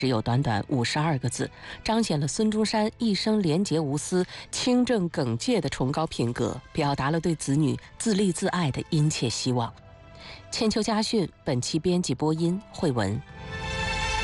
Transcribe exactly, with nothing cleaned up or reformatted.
只有短短五十二个字，彰显了孙中山一生廉洁无私、清正耿介的崇高品格，表达了对子女自立自爱的殷切希望。千秋家训本期编辑播音慧文。